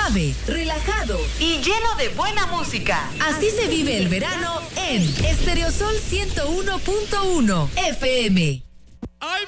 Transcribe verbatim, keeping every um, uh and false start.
suave, relajado y lleno de buena música. Así se vive el verano en Estereosol ciento uno punto uno F M.